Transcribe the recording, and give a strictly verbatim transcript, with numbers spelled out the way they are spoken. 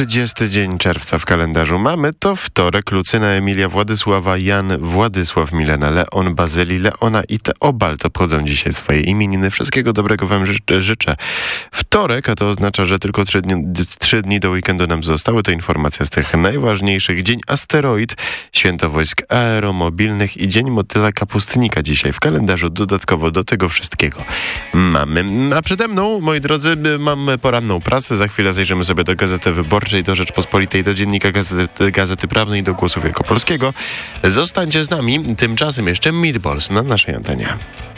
trzydziesty dzień czerwca w kalendarzu mamy. To wtorek. Lucyna, Emilia, Władysława, Jan, Władysław, Milena, Leon, Bazyli, Leona i Teobald obchodzą dzisiaj swoje imieniny. Wszystkiego dobrego wam ży- życzę. Wtorek, a to oznacza, że tylko trzy dni, trzy dni do weekendu nam zostały. To informacja z tych najważniejszych. Dzień Asteroid, Święto Wojsk Aeromobilnych i Dzień Motyla Kapustnika dzisiaj w kalendarzu. Dodatkowo do tego wszystkiego mamy. A przede mną, moi drodzy, mam poranną prasę. Za chwilę zajrzymy sobie do Gazety Wyborczej, do Rzeczpospolitej, do Dziennika Gazety, Gazety Prawnej, do Głosu Wielkopolskiego. Zostańcie z nami. Tymczasem jeszcze Meatballs na naszej antenie.